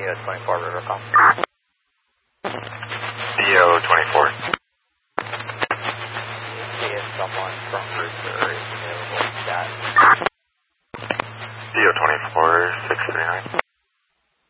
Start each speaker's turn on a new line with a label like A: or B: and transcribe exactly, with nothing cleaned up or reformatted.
A: O twenty-four River Call.
B: D O twenty-four.
A: See if someone from Rooster is available to chat.
B: D O twenty-four, six three nine.